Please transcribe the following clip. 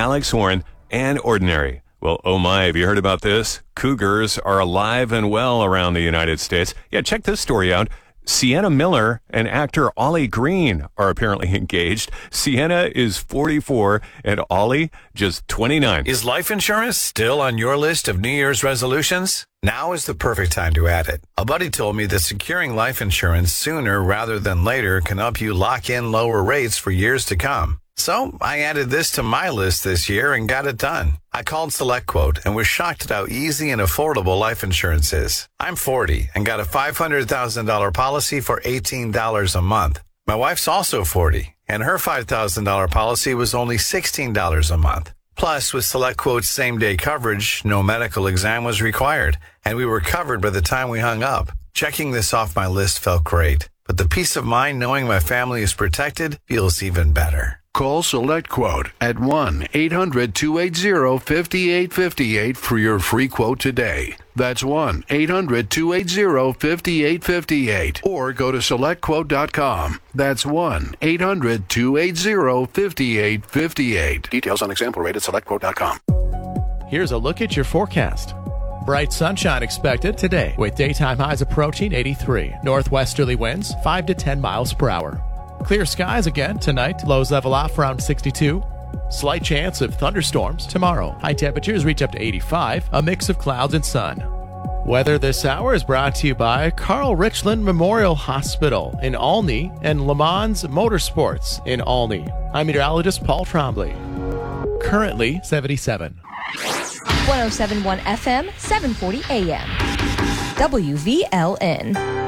Alex Warren, and Ordinary. Well, oh my, have you heard about this? Cougars are alive and well around the United States. Yeah, check this story out. Sienna Miller and actor Ollie Green are apparently engaged. Sienna is 44 and Ollie just 29. Is life insurance still on your list of New Year's resolutions? Now is the perfect time to add it. A buddy told me that securing life insurance sooner rather than later can help you lock in lower rates for years to come. So I added this to my list this year and got it done. I called SelectQuote and was shocked at how easy and affordable life insurance is. I'm 40 and got a $500,000 policy for $18 a month. My wife's also 40 and her $5,000 policy was only $16 a month. Plus, with SelectQuote's same-day coverage, no medical exam was required, and we were covered by the time we hung up. Checking this off my list felt great, but the peace of mind knowing my family is protected feels even better. Call SelectQuote at 1-800-280-5858 for your free quote today. That's 1-800-280-5858. Or go to SelectQuote.com. That's 1-800-280-5858. Details on example rate at SelectQuote.com. Here's a look at your forecast. Bright sunshine expected today with daytime highs approaching 83. Northwesterly winds 5 to 10 miles per hour. Clear skies again tonight. Lows level off around 62. Slight chance of thunderstorms tomorrow. High temperatures reach up to 85. A mix of clouds and sun. Weather this hour is brought to you by Carl Richland Memorial Hospital in Olney and Le Mans Motorsports in Olney. I'm meteorologist Paul Trombley. Currently 77. 107.1 FM, 740 AM. WVLN.